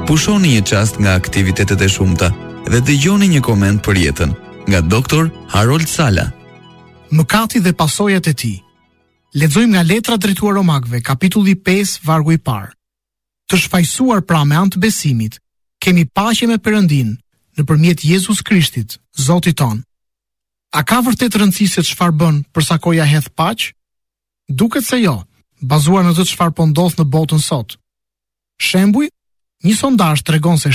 Pushoni një çast nga aktivitetet e shumta dhe dëgjoni një koment për jetën nga Dr. Harold Sala. Mëkati dhe pasojat e tij. Lexojmë nga Letra drejtuar Romakëve, kapitulli 5, vargu i parë. Të shfaqsuar pra me anë të besimit, kemi paqe me Perëndin nëpërmjet Jezus Krishtit, Zotit ton. A ka vërtet rëndësi se çfarë bën përsa koja hedh paqë? Duket se jo, bazuar në të çfarë po ndodh në botën sot. Shembuj, një sondazh tregon se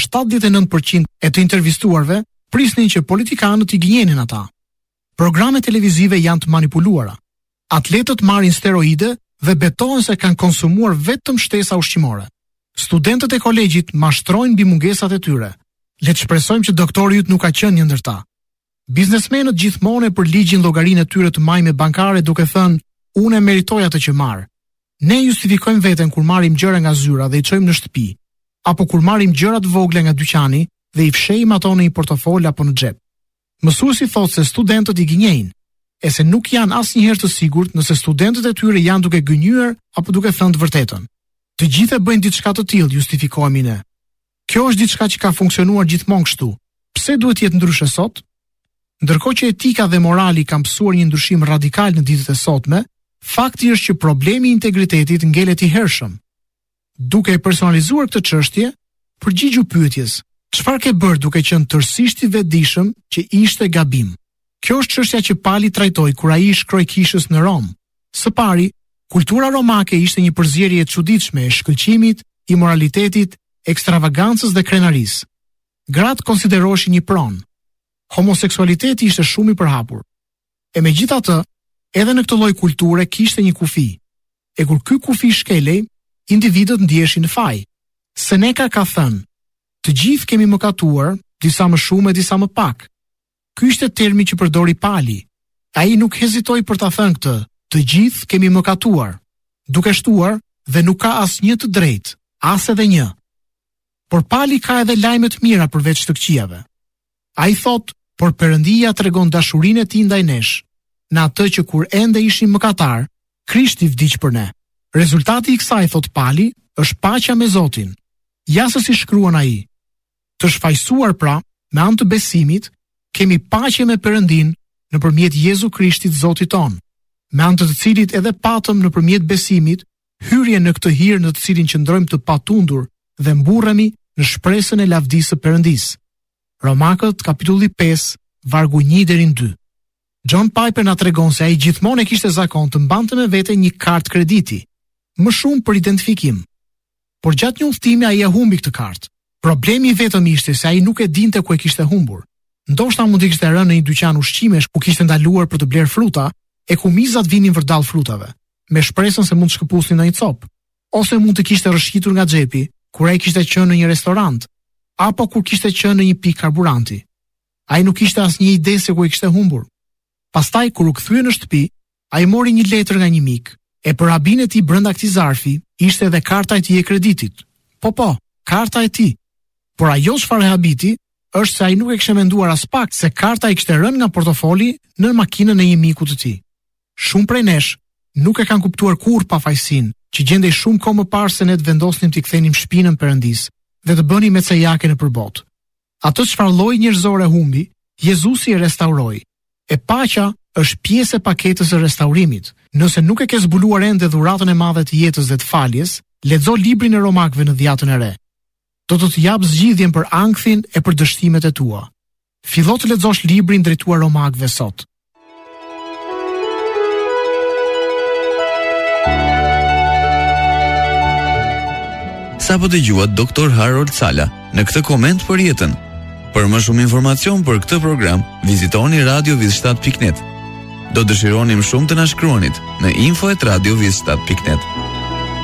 79% e të intervistuarve prisnin që politikanët i gënjenin ata. Programet televizive janë të manipuluara. Atletët marrin steroide dhe betohen se kanë konsumuar vetëm shtesa ushqimore. Studentët e kolegjit mashtrojnë mbi mungesat e tyre. Le të shpresojmë që doktori yt nuk ka qenë një ndër ta. Biznesmenët gjithmonë për ligjin llogarinë e tyre të majme bankare duke thënë, unë e meritoj atë që marr. Ne justifikojmë veten kur marrim gjëra nga zyra dhe i çojmë në shtëpi, apo kur marrim gjëra të vogla nga dyqani dhe i fshejmë ato në një portofol apo në xhep. Mësuesi thotë se studentët i gënjejnë, e se nuk janë asnjëherë të sigurt nëse studentët e tyre janë duke gënjur apo duke thënë të vërtetën. Të gjithë bëjnë diçka të tillë, justifikohemi ne. Kjo është diçka që ka funksionuar gjithmonë kështu. Pse duhet të jetë ndryshe sot? Ndërkohë që etika dhe morali kanë mësuar një ndryshim radikal në ditët e sotme, fakti është që problemi i integritetit ngelet i hershëm. Duke e personalizuar këtë çështje, përgjigju pyetjes: çfarë ke bërë duke qenë tërësisht i vetëdijshëm që ishte gabim? Kjo është çështja që Pali trajtoi kur ai shkroi kishës në Rom. Së pari, kultura romake ishte një përzierje e çuditshme e shkëlqimit, imoralitetit, ekstravagancës dhe krenarisë. Gratë konsideroheshin një pronë. Homoseksualiteti ishte shumë i përhapur. E megjithatë, edhe në këtë lloj kulture kishte një kufi. E kur ky kufi shkelej, individët ndiheshin në faj. Seneca ka thënë: të gjithë kemi mëkatuar, disa më shumë e disa më pak. Ky ishte termi që përdori Pali. Ai nuk hezitoi për ta thënë këtë: të gjithë kemi mëkatuar, duke shtuar dhe nuk ka asnjë të drejtë, as edhe një. Por Pali ka edhe lajme të mira përveç të këqijave. Ai thotë, por Perëndia tregon dashurinë e tij ndaj nesh, në atë që kur ende ishim mëkatar, Krishti vdiq për ne. Rezultati i kësaj, thot Pali, është paqja me Zotin. Ja se si shkruan ai: të shfaqsuar pra me anë të besimit, kemi paqe me Perëndin nëpërmjet Jezu Krishtit Zotit ton, me anë të cilit edhe patëm nëpërmjet besimit hyrje në këtë hir në të cilin qëndrojmë të patundur dhe mburremi në shpresën e lavdisë së Perëndisë. Romakët kapitulli 5, vargu 1 deri në 2. John Piper na tregon se ai gjithmonë e kishte zakon të mbante me vete një kartë krediti, më shumë për identifikim. Por gjatë një udhtimi ai e humbi këtë kartë. Problemi vetëm ishte se ai nuk e dinte ku e kishte humbur. Ndoshta mund të kishte rënë në një dyqan ushqimesh ku kishte ndaluar për të bler fruta, e ku mizat vinin vërdall frutave, me shpresën se mund të shkëpusnin në një copë, ose mund të kishte rrëshqitur nga xhepi kur ai kishte qenë në një restorant, apo kur kishte qenë në një pikë karburanti. Ai nuk kishte asnjë ide se ku e kishte humbur. Pastaj kur u kthye në shtëpi, ai mori një letër nga një mik, e për rabin e tij brenda këtij zarfi ishte edhe karta e tij e kreditit. Po, karta e tij. Por ajo çfarë habiti është se ai nuk e kishte menduar as pak se karta i kishte rënë nga portofoli në makinën e një miku të tij. Shumë prej nesh nuk e kanë kuptuar kurrë pafajësinë që gjendej shumë kohë më parë se ne të vendosnim t'i kthenim shpinën Perëndis dhe të bënim mecejake në përbot. Atë çfarë lloji njerëzore humbi, Jezusi e restauroi. E paqja është pjesë e paketës së restaurimit. Nëse nuk e ke zbuluar ende dhuratën e madhe të jetës dhe të faljes, lexo librin e Romakëve në Dhjetën e Re. Do të jap zgjidhjen për ankthin e për dështimet e tua. Fillo të lexosh librin drejtuar Romakëve sot. Sa po dëgjuat Dr. Harold Sala në këtë koment për jetën. Për më shumë informacion për këtë program, vizitoni radioviz7.net. Do dëshironim shumë të na shkruanit në info@radioviz7.net.